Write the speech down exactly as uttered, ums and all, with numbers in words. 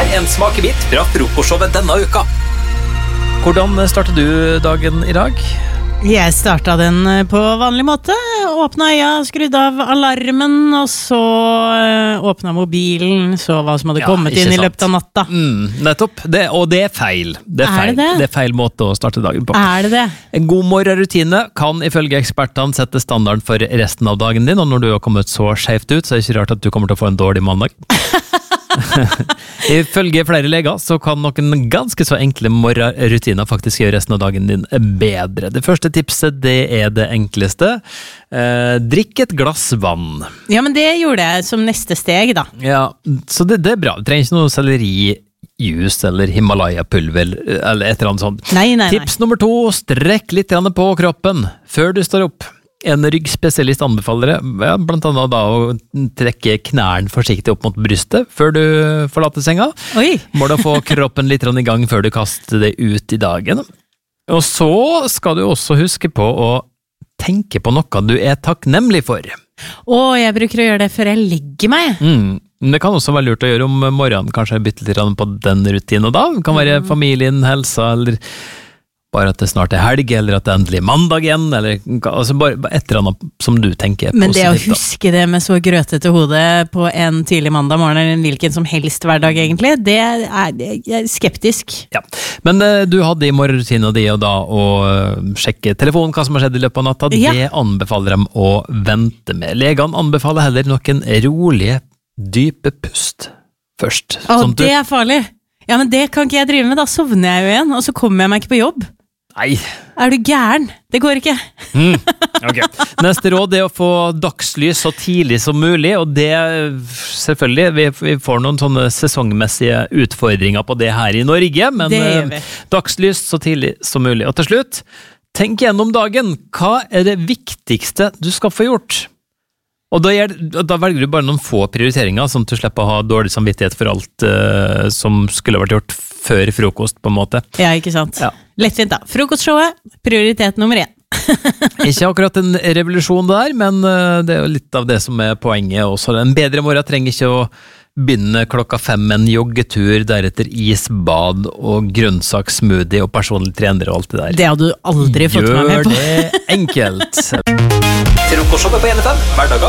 Her er en smakebit fra frokostshowet denne uka. Hvordan starter du dagen i dag? Jeg startet den på vanlig måte. Åpnet øya, skrudd av alarmen, og så åpnet mobilen, så hva som hadde Ja, kommet ikke inn i sant. løpet av natta. Mm, nettopp, det, og det er feil. Det er, Er feil. det det? det er feil måte å starte dagen på. Er det det? En god morgenrutine kan ifølge ekspertene sette standarden for resten av dagen din, og når du har kommet så skjevt ut, så er det ikke rart at du kommer til å få en dårlig mandag. Ifølge flere leger så kan noen ganske så enkle morgenrutiner faktisk gjøre resten av dagen din bedre. Det første tipset, det er det enkleste. Eh, drikk et glass vann. Ja, men det gjorde jeg som neste steg, da. Ja, så det, det er bra. Du trenger ikke noe sellerijus eller Himalaya-pulver eller et eller annet sånt. Nei, nei, nei. Tips nummer to, strekk litt grann på kroppen før du står opp. En ryggspesialist anbefaler det, ja, blant annet da å trekke knærne forsiktig opp mot brystet før du forlater senga. Oi! Må da få kroppen litt grann i gang før du kaster det ut i dagen. Og så skal du også huske på å tenke på noe du er takknemlig for. Å, jeg bruker å gjøre det før jeg legger meg. Mm. Men det kan også være lurt å gjøre om morgenen, kanskje bytte litt grann på den rutinen da. Det kan være familien, helsa, eller bare at det snart er helg, eller at det er endelig mandag igjen, eller altså bare et eller annet som du tenker Men det å positivt, da. huske det med så grøtete hode på en tidlig mandag morgen, eller en hvilken som helst hverdag egentlig, det er, jeg er skeptisk. Ja, men uh, du hadde i morgenrutinen di og da å uh, sjekke telefonen, hva som har skjedd i løpet av natta, Ja. det anbefaler dem å vente med. Legene anbefaler heller noen rolige, dype pust først. Å, Sånn at du- det er farlig. Ja, men det kan ikke jeg drive med, da sovner jeg jo igjen, og så kommer jeg meg ikke på jobb. Nei. Er du gæren? Det går ikke. Mm, ok. Neste råd er å få dagslys så tidlig som mulig, og det selvfølgelig, vi, vi får noen sånne sesongmessige utfordringer på det her i Norge, men Det gjør vi. eh, dagslys så tidlig som mulig. Og til slutt, tenk gjennom dagen. Hva er det viktigste du skal få gjort? Og da, gjør, da velger du bare noen få prioriteringer, sånn at du slipper å ha dårlig samvittighet for alt eh, som skulle vært gjort før frokost, på en måte. Ja, ikke sant? Ja. Lettfint da. Frokostshowet, prioritet nummer én. Ikke akkurat en revolusjon der, men eh, det er jo litt av det som er poenget også. En bedre morgen trenger ikke å begynne klokka fem med en joggetur, deretter isbad og grønnsakssmoothie og personlig trener og alt det der. Det hadde du aldri fått meg med på. Gjør det enkelt. Frokostshowet på N F M, hverdager